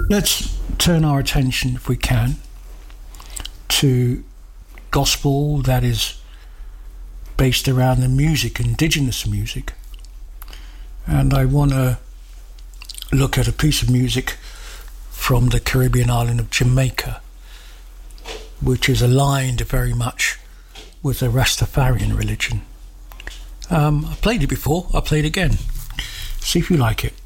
Let's turn our attention, if we can, to gospel that is based around the music, indigenous music. And I want to look at a piece of music from the Caribbean island of Jamaica, which is aligned very much with the Rastafarian religion. I played it before, I'll play it again. See if you like it.